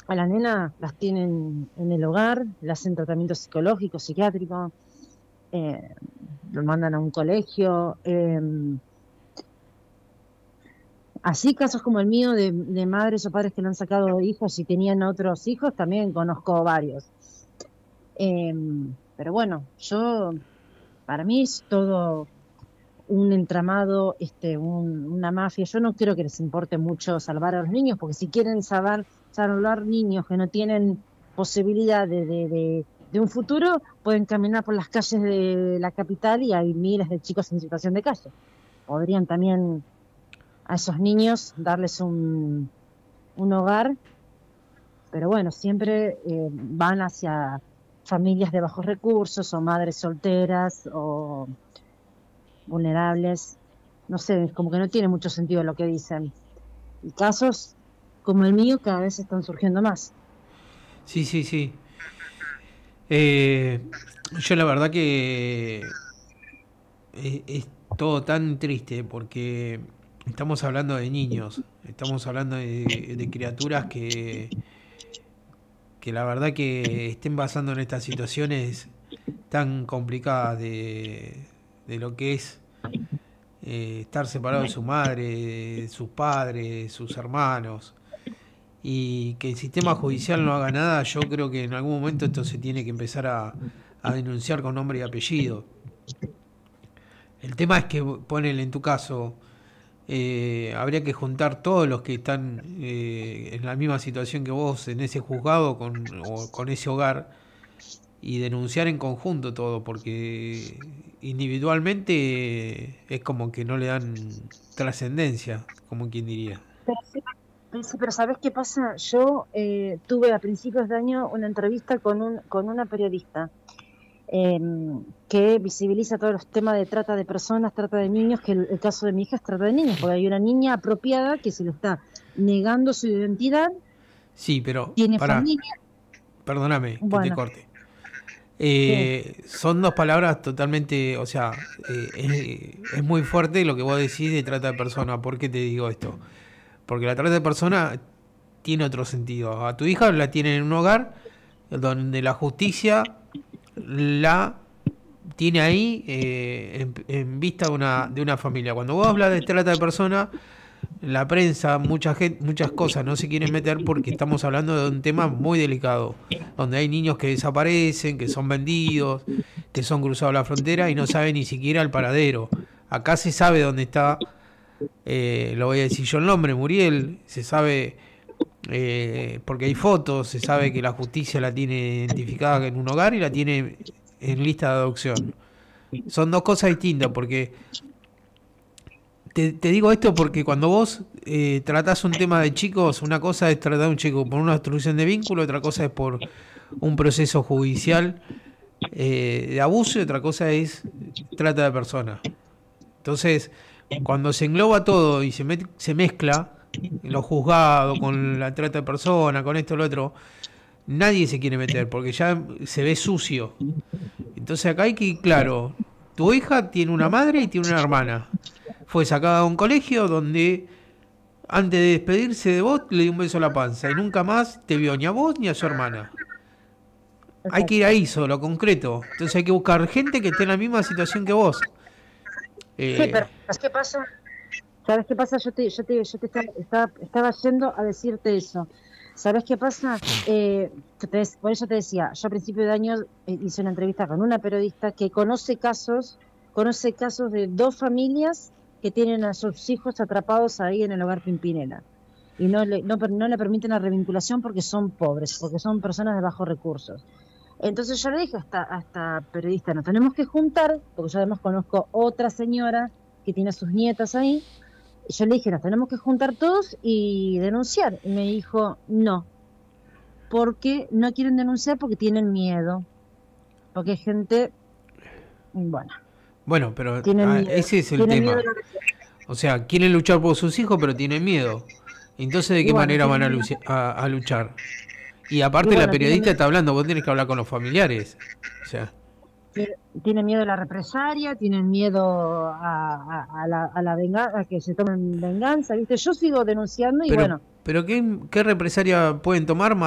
A la nena las tienen en el hogar, le hacen tratamiento psicológico, psiquiátrico, eh, lo mandan a un colegio. Así casos como el mío de madres o padres que le han sacado hijos y tenían otros hijos, también conozco varios. Eh, pero bueno, para mí es todo un entramado, una mafia. Yo no creo que les importe mucho salvar a los niños, porque si quieren salvar niños que no tienen posibilidad de un futuro, pueden caminar por las calles de la capital y hay miles de chicos en situación de calle. Podrían también a esos niños darles un hogar, pero bueno, siempre van hacia familias de bajos recursos o madres solteras o vulnerables. No sé, es como que no tiene mucho sentido lo que dicen. Y casos como el mío cada vez están surgiendo más. Sí, sí, sí. Eh, yo la verdad que es todo tan triste porque estamos hablando de niños, estamos hablando de criaturas que la verdad que estén pasando en estas situaciones tan complicadas de lo que es estar separado de su madre, de sus padres, de sus hermanos, y que el sistema judicial no haga nada. Yo creo que en algún momento esto se tiene que empezar a denunciar con nombre y apellido. El tema es que, ponele en tu caso, habría que juntar todos los que están en la misma situación que vos en ese juzgado o con ese hogar y denunciar en conjunto todo, porque individualmente es como que no le dan trascendencia, como quien diría. Pero, sí, pero ¿sabés qué pasa? Yo tuve a principios de año una entrevista con una periodista eh, que visibiliza todos los temas de trata de personas, trata de niños, que el caso de mi hija es trata de niños, porque hay una niña apropiada que se le está negando su identidad, Sí, pero tiene para, familia, perdóname que te bueno, corte. sí, Son dos palabras totalmente, o sea, es muy fuerte lo que vos decís de trata de persona. ¿Por qué te digo esto? Porque la trata de persona tiene otro sentido. A tu hija la tienen en un hogar donde la justicia la tiene ahí en vista de una familia. Cuando vos hablas de trata de persona, la prensa, mucha gente, muchas cosas no se quieren meter porque estamos hablando de un tema muy delicado, donde hay niños que desaparecen, que son vendidos, que son cruzados la frontera y no saben ni siquiera el paradero. Acá se sabe dónde está, lo voy a decir yo el nombre, Muriel, se sabe porque hay fotos, se sabe que la justicia la tiene identificada en un hogar y la tiene en lista de adopción. Son dos cosas distintas porque te digo esto porque cuando vos tratás un tema de chicos, una cosa es tratar a un chico por una obstrucción de vínculo, otra cosa es por un proceso judicial de abuso y otra cosa es trata de personas. Entonces, cuando se engloba todo y se mezcla lo juzgado con la trata de personas, con esto, lo otro, nadie se quiere meter porque ya se ve sucio. Entonces acá hay que ir claro, tu hija tiene una madre y tiene una hermana. Fue sacada de un colegio donde antes de despedirse de vos le dio un beso a la panza y nunca más te vio ni a vos ni a su hermana. Hay que ir exacto. ahí solo, concreto. Entonces hay que buscar gente que esté en la misma situación que vos. Sí, Eh, pero ¿sabes qué pasa? ¿Sabes qué pasa? Yo te estaba yendo a decirte eso. ¿Sabes qué pasa? Por eso te decía, yo a principio de año hice una entrevista con una periodista que conoce casos de dos familias que tienen a sus hijos atrapados ahí en el hogar Pimpinela. Y no le permiten la revinculación porque son pobres, porque son personas de bajos recursos. Entonces yo le dije a esta periodista, nos tenemos que juntar, porque yo además conozco otra señora que tiene a sus nietas ahí, y yo le dije, nos tenemos que juntar todos y denunciar. Y me dijo, no, porque no quieren denunciar porque tienen miedo, porque hay gente, bueno, bueno, pero tienen miedo, ese es el tienen miedo de tema. la O sea, quieren luchar por sus hijos pero tienen miedo. Entonces, ¿de y qué bueno, manera tienen van miedo, a luchar? Y y aparte la bueno, tienen periodista miedo, está hablando, vos tenés que hablar con los familiares. O sea, tienen miedo a la represalia, tienen miedo a la venganza, a que se tomen venganza, ¿viste? Yo sigo denunciando y pero, bueno, ¿qué represalia pueden tomar más?